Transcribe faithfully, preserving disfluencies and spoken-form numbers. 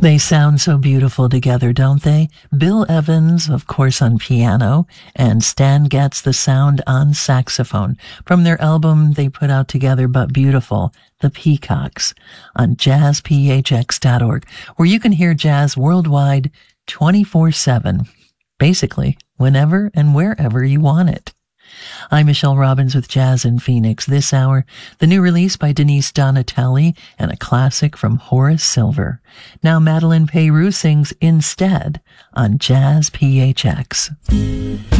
They sound so beautiful together, don't they? Bill Evans, of course, on piano, and Stan Getz the sound on saxophone from their album they put out together, But Beautiful, The Peacocks, on jazz p h x dot org, where you can hear jazz worldwide twenty-four seven, basically whenever and wherever you want it. I'm Michelle Robbins with Jazz in Phoenix. This hour, the new release by Denise Donatelli and a classic from Horace Silver. Now Madeline Peyroux sings Instead on Jazz P H X.